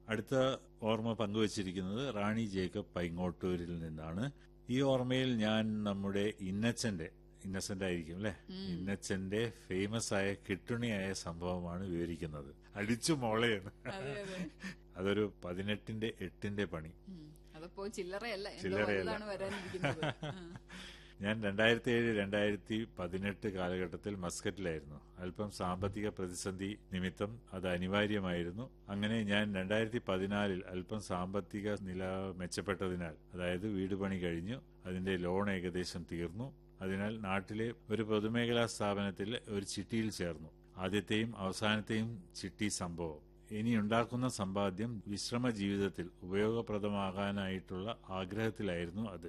അടുത്ത ഓർമ്മ പങ്കുവച്ചിരിക്കുന്നത് റാണി ജേക്കബ് പൈങ്ങോട്ടൂരിൽ നിന്നാണ്. ഈ ഓർമ്മയിൽ ഞാൻ നമ്മുടെ ഇന്നസെന്റ് ആയിരിക്കും അല്ലെ, ഇന്നസെന്റെ ഫേമസ് ആയ കിട്ടുണിയായ സംഭവമാണ് വിവരിക്കുന്നത്. അടിച്ചു മോളയാണ്. അതൊരു 18/8 പണി. ചില്ലറയല്ല. ഞാൻ 2007-2018 കാലഘട്ടത്തിൽ മസ്കറ്റിലായിരുന്നു. അല്പം സാമ്പത്തിക പ്രതിസന്ധി നിമിത്തം അത് അനിവാര്യമായിരുന്നു. അങ്ങനെ ഞാൻ 2014 അല്പം സാമ്പത്തിക നില മെച്ചപ്പെട്ടതിനാൽ, അതായത് വീട് പണി കഴിഞ്ഞു, അതിന്റെ ലോൺ ഏകദേശം തീർന്നു. അതിനാൽ നാട്ടിലെ ഒരു പൊതുമേഖലാ സ്ഥാപനത്തിൽ ഒരു ചിട്ടിയിൽ ചേർന്നു. ആദ്യത്തെയും അവസാനത്തെയും ചിട്ടി സംഭവം. ഇനിയുണ്ടാക്കുന്ന സമ്പാദ്യം വിശ്രമ ജീവിതത്തിൽ ഉപയോഗപ്രദമാകാനായിട്ടുള്ള ആഗ്രഹത്തിലായിരുന്നു അത്.